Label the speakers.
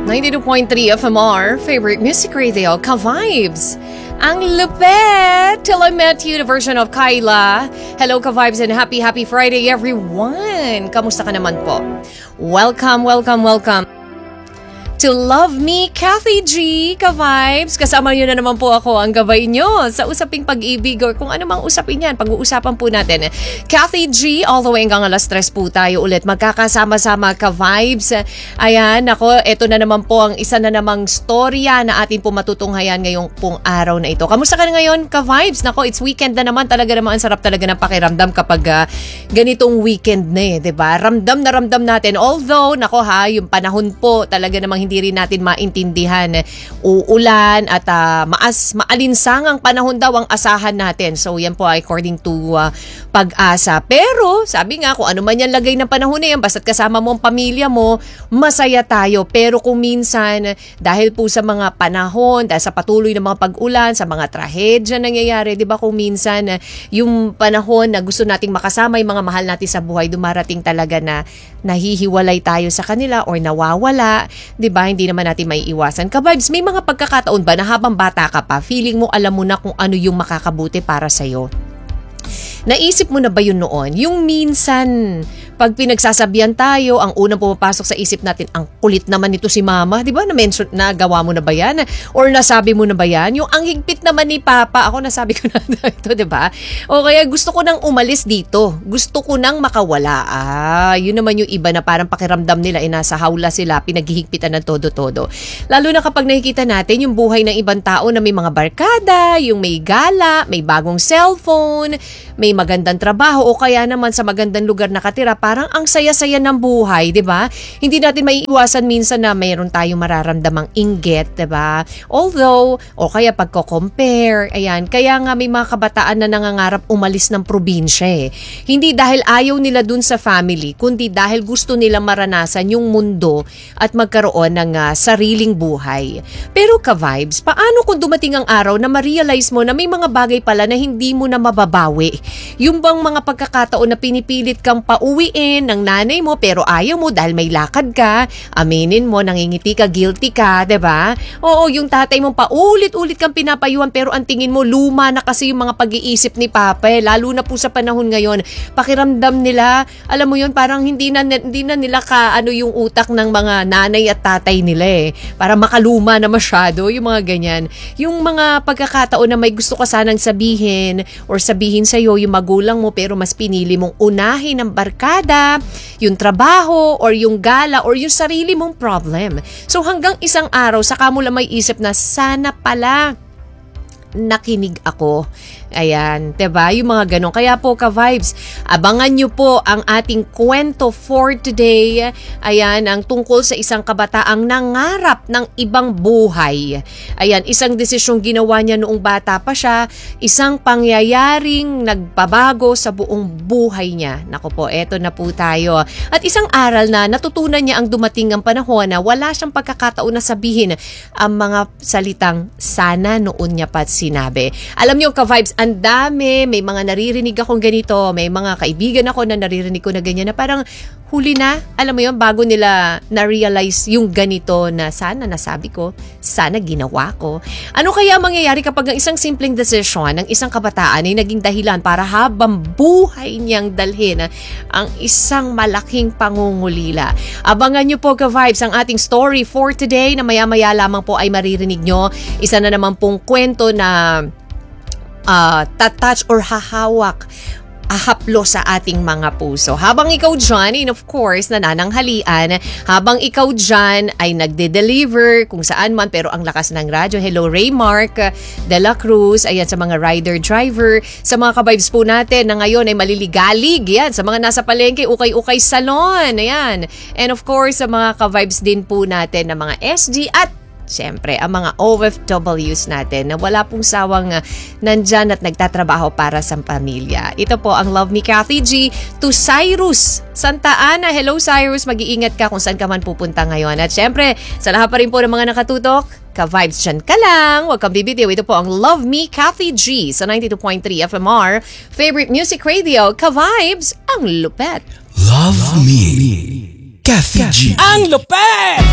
Speaker 1: 92.3 FMR, favorite music radio, Ka-Vibes. Ang lupet! Till I Met You, the version of Kyla. Hello, Ka-Vibes, and happy Friday, everyone! Kamusta ka naman po? Welcome to Love Me, Kathy G, Ka-Vibes. Kasama nyo na naman po ako ang gabay nyo sa usaping pag-ibig or kung ano mang usapin yan. Pag-uusapan po natin. Kathy G, all the way hanggang alas 3 po tayo ulit. Magkakasama-sama, Ka-Vibes. Ayan, ako, eto na naman po ang isa na namang storya na atin po matutunghayan ngayong pong araw na ito. Kamusta ka na ngayon, Ka-Vibes? Nako, it's weekend na naman. Talaga naman ang sarap talaga ng pakiramdam kapag ganitong weekend na diba? Ramdam na ramdam natin. Although, nako yung panahon po talaga namang hindi rin natin maintindihan. Uulan at maalinsangang panahon daw ang asahan natin. So yan po according to Pag-asa. Pero sabi nga kung ano man yan lagay ng panahon na yan, basta't kasama mo ang pamilya mo, masaya tayo. Pero kung minsan dahil po sa mga panahon, dahil sa patuloy na mga pag-ulan, sa mga trahedya nangyayari, di ba kung minsan yung panahon na gusto nating makasama yung mga mahal natin sa buhay, dumarating talaga na nahihiwalay tayo sa kanila or nawawala, di ba? Hindi naman natin maiiwasan. Ka-Vibes, may mga pagkakataon ba na habang bata ka pa, feeling mo alam mo na kung ano yung makakabuti para sa'yo? Naisip mo na ba yun noon? Yung minsan, pag pinagsasabihan tayo, ang unang pumapasok sa isip natin, ang kulit naman nito si mama. Di ba? Na-mention, nagawa mo na ba yan? Or nasabi mo na ba yan? Yung ang higpit naman ni papa, ako nasabi ko na ito, di ba? O kaya gusto ko nang umalis dito. Gusto ko nang makawala. Yun naman yung iba na parang pakiramdam nila, nasa hawla sila, pinaghihigpitan ng todo-todo. Lalo na kapag nakikita natin yung buhay ng ibang tao na may mga barkada, yung may gala, may bagong cellphone, may magandang trabaho, o kaya naman sa magandang lugar nakatira, parang ang saya-saya ng buhay, 'di ba? Hindi natin maiiwasan minsan na mayroon tayong mararamdamang inggit, 'di ba? Although, o kaya pagko-compare, ayan, kaya nga may mga kabataan na nangangarap umalis ng probinsya. Hindi dahil ayaw nila dun sa family, kundi dahil gusto nilang maranasan yung mundo at magkaroon ng sariling buhay. Pero Ka-Vibes, paano kung dumating ang araw na ma-realize mo na may mga bagay pala na hindi mo na mababawi? Yung bang mga pagkakataon na pinipilit kang pauwiin ng nanay mo pero ayaw mo dahil may lakad ka, aminin mo, nangingiti ka, guilty ka, diba? Oo, yung tatay mo paulit-ulit kang pinapayuhan pero ang tingin mo luma na kasi yung mga pag-iisip ni Papa. Lalo na po sa panahon ngayon, pakiramdam nila, alam mo yun, parang hindi na nila yung utak ng mga nanay at tatay nila para makaluma na masyado, yung mga ganyan. Yung mga pagkakataon na may gusto ka sanang sabihin or sabihin sa'yo yung magulang mo pero mas pinili mong unahin ang barkada, yung trabaho, or yung gala, or yung sarili mong problem. So hanggang isang araw, saka mo lang may isip na sana pala nakinig ako. Ayan, diba? Yung mga ganun. Kaya po, Ka-Vibes, abangan nyo po ang ating kwento for today. Ayan, ang tungkol sa isang kabataang nangarap ng ibang buhay. Ayan, isang desisyong ginawa niya noong bata pa siya, isang pangyayaring nagpabago sa buong buhay niya. Naku po, eto na po tayo. At isang aral na natutunan niya ang dumating ang panahon na wala siyang pagkakataon na sabihin ang mga salitang sana noon niya pa sinabi. Alam niyo, Ka-Vibes, ang dami, may mga naririnig akong ganito, may mga kaibigan ako na naririnig ko na ganyan na parang huli na, alam mo yun, bago nila na-realize yung ganito na sana nasabi ko, sana ginawa ko. Ano kaya mangyayari kapag ang isang simpleng desisyon ng isang kabataan ay naging dahilan para habang buhay niyang dalhin ang isang malaking pangungulila? Abangan niyo po, Ka-Vibes, ang ating story for today na maya-maya lamang po ay maririnig nyo. Isa na naman pong kwento na tatouch or ahaplo sa ating mga puso. Habang ikaw dyan, and of course, nanananghalian, habang ikaw dyan ay nagde-deliver kung saan man, pero ang lakas ng radyo. Hello, Raymark de la Cruz, ayan, sa mga rider-driver, sa mga Ka-Vibes po natin na ngayon ay maliligalig, yan, sa mga nasa palengke, ukay-ukay salon, ayan. And of course, sa mga Ka-Vibes din po natin na mga SG at siyempre, ang mga OFWs natin na wala pong sawang nandyan at nagtatrabaho para sa pamilya. Ito po ang Love Me, Kathy G, to Cyrus Santa Ana. Hello, Cyrus. Mag-iingat ka kung saan ka man pupunta ngayon. At siyempre, sa lahat pa rin po ng mga nakatutok, Ka-Vibes dyan ka lang. Huwag kang bibitiw. Ito po ang Love Me, Kathy G sa 92.3 FMR. Favorite Music Radio, Ka-Vibes, ang lupet.
Speaker 2: Love Me, Kathy G.
Speaker 3: Ang lupet!